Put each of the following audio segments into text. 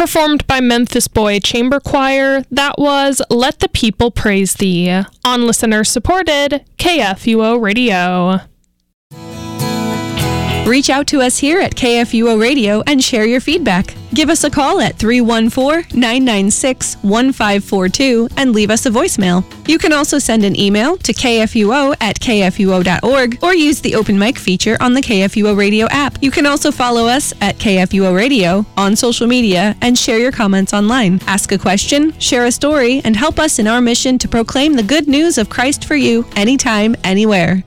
Performed by Memphis Boy Chamber Choir, that was Let the People Praise Thee, on listener-supported KFUO Radio. Reach out to us here at KFUO Radio and share your feedback. Give us a call at 314-996-1542 and leave us a voicemail. You can also send an email to kfuo@kfuo.org or use the open mic feature on the KFUO Radio app. You can also follow us at KFUO Radio on social media and share your comments online. Ask a question, share a story, and help us in our mission to proclaim the good news of Christ for you anytime, anywhere.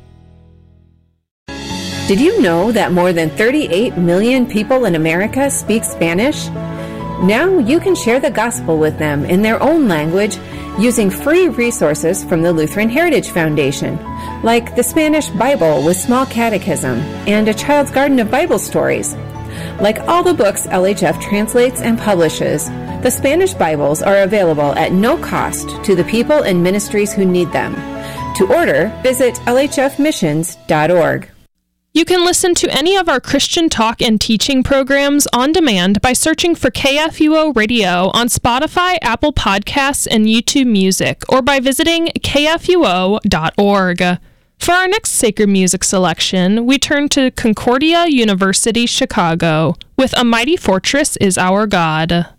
Did you know that more than 38 million people in America speak Spanish? Now you can share the gospel with them in their own language using free resources from the Lutheran Heritage Foundation, like the Spanish Bible with Small Catechism and a Child's Garden of Bible Stories. Like all the books LHF translates and publishes, the Spanish Bibles are available at no cost to the people and ministries who need them. To order, visit lhfmissions.org. You can listen to any of our Christian talk and teaching programs on demand by searching for KFUO Radio on Spotify, Apple Podcasts, and YouTube Music, or by visiting kfuo.org. For our next sacred music selection, we turn to Concordia University, Chicago, with A Mighty Fortress is Our God.